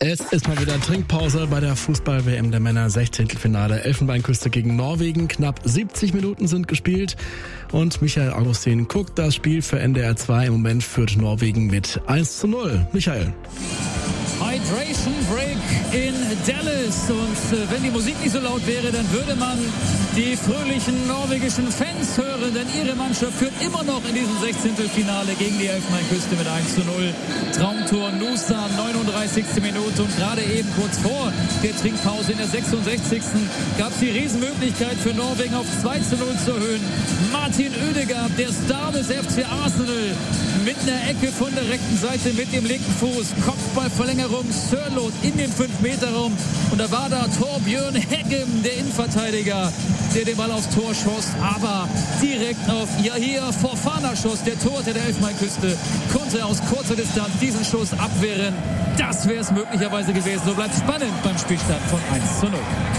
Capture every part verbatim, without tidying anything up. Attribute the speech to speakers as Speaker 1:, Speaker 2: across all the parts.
Speaker 1: Es ist mal wieder Trinkpause bei der Fußball-W M der Männer. Sechzehntelfinale Elfenbeinküste gegen Norwegen. Knapp siebzig Minuten sind gespielt. Und Michael Augustin guckt das Spiel für N D R zwei. Im Moment führt Norwegen mit eins zu null. Michael.
Speaker 2: Hydration Break in Dallas. Und äh, wenn die Musik nicht so laut wäre, dann würde man die fröhlichen norwegischen Fans hören. Denn ihre Mannschaft führt immer noch in diesem Sechzehntelfinale gegen die Elfenbeinküste mit eins zu null. Traumtor Nusa, neununddreißigste Minute. Und gerade eben kurz vor der Trinkpause in der sechsundsechzigsten gab es die Riesenmöglichkeit für Norwegen auf zwei zu null zu erhöhen. Martin Ødegaard, der Star des F C Arsenal, mit einer Ecke von der rechten Seite mit dem linken Fuß. Kopfballverlängerung, Sørloth in den fünf Meter Raum. Und da war da Torbjørn Heggem, der Innenverteidiger, der den Ball aufs Tor schoss. Aber direkt auf Yahia Fofana schoss. Der Torhüter der Elfenbeinküste konnte aus kurzer Distanz diesen Schuss abwehren. Das wäre es möglicherweise gewesen. So bleibt spannend beim Spielstand von eins zu null.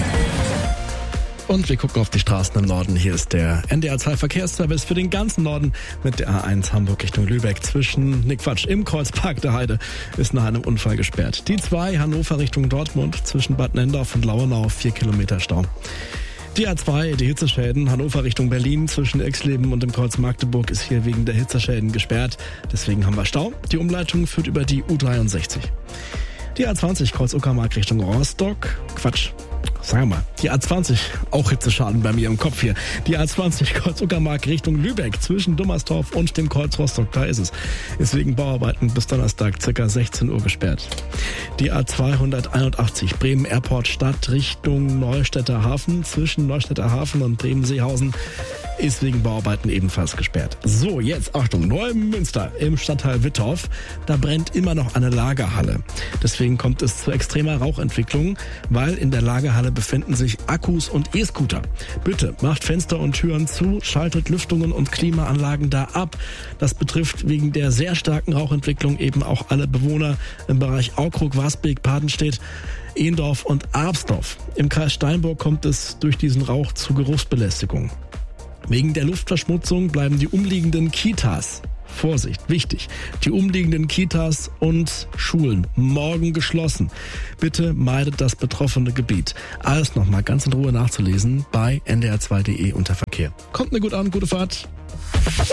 Speaker 1: Und wir gucken auf die Straßen im Norden. Hier ist der N D R zwei Verkehrsservice für den ganzen Norden mit der A eins Hamburg Richtung Lübeck. Zwischen, ne Quatsch, im Kreuzpark der Heide ist nach einem Unfall gesperrt. Die zwei Hannover Richtung Dortmund zwischen Bad Nendorf und Lauenau, vier Kilometer Stau. Die A zwei, die Hitzeschäden, Hannover Richtung Berlin zwischen Exleben und dem Kreuz Magdeburg ist hier wegen der Hitzeschäden gesperrt. Deswegen haben wir Stau. Die Umleitung führt über die U dreiundsechzig. Die A zwanzig Kreuz Uckermark Richtung Rostock. Quatsch. Sag mal, die A zwanzig, auch Hitzeschaden bei mir im Kopf hier. Die A zwanzig Kreuz Uckermark Richtung Lübeck zwischen Dummersdorf und dem Kreuz Rostock, da ist es. Ist wegen Bauarbeiten bis Donnerstag ca. sechzehn Uhr gesperrt. Die A zweihunderteinundachtzig Bremen Airport Stadt Richtung Neustädter Hafen zwischen Neustädter Hafen und Bremen-Seehausen ist wegen Bauarbeiten ebenfalls gesperrt. So, jetzt Achtung, Neumünster im Stadtteil Wittorf. Da brennt immer noch eine Lagerhalle. Deswegen kommt es zu extremer Rauchentwicklung, weil in der Lagerhalle befinden sich Akkus und E-Scooter. Bitte macht Fenster und Türen zu, schaltet Lüftungen und Klimaanlagen da ab. Das betrifft wegen der sehr starken Rauchentwicklung eben auch alle Bewohner im Bereich Aukrug, Wasbeek, Padenstedt, Ehndorf und Arpsdorf. Im Kreis Steinburg kommt es durch diesen Rauch zu Geruchsbelästigung. Wegen der Luftverschmutzung bleiben die umliegenden Kitas, Vorsicht, wichtig, die umliegenden Kitas und Schulen morgen geschlossen. Bitte meidet das betroffene Gebiet. Alles nochmal ganz in Ruhe nachzulesen bei N D R zwei punkt de unter Verkehr. Kommt mir gut an, gute Fahrt.